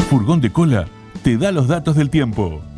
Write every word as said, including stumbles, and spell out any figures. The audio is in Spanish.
Furgón de Cola te da los datos del tiempo.